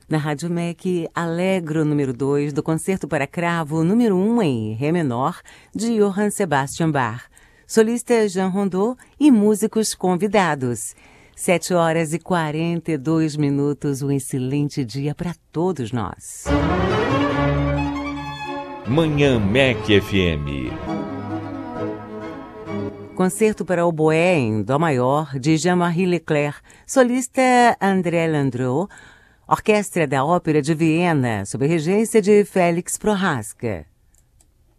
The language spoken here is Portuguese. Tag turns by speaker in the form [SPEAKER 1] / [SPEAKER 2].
[SPEAKER 1] Na Rádio MEC, Allegro número 2, do Concerto para Cravo número 1 em Ré menor, de Johann Sebastian Bach. Solista Jean Rondeau e músicos convidados. 7h42, um excelente dia para todos nós.
[SPEAKER 2] Manhã MEC FM.
[SPEAKER 1] Concerto para oboé em Dó maior, de Jean-Marie Leclerc. Solista André Landreau. Orquestra da Ópera de Viena, sob regência de Félix Prohaska.